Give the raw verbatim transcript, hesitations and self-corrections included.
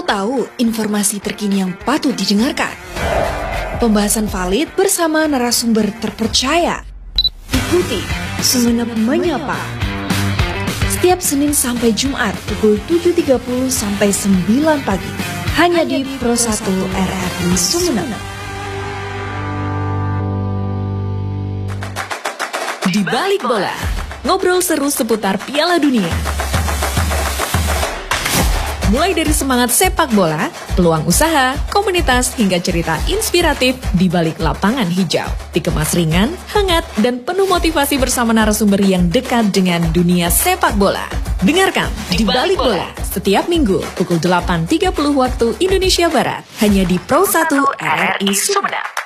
Mau tahu informasi terkini yang patut didengarkan? Pembahasan valid bersama narasumber terpercaya. Ikuti Sumenep Menyapa. Setiap Senin sampai Jumat pukul tujuh tiga puluh sampai sembilan pagi. Hanya di Pro satu R R I Sumenep. Di Balik Bola, ngobrol seru seputar Piala Dunia. Mulai dari semangat sepak bola, peluang usaha, komunitas, hingga cerita inspiratif di balik lapangan hijau. Dikemas ringan, hangat, dan penuh motivasi bersama narasumber yang dekat dengan dunia sepak bola. Dengarkan Di Balik Bola setiap minggu pukul delapan tiga puluh waktu Indonesia Barat. Hanya di Pro satu R R I Sumenep.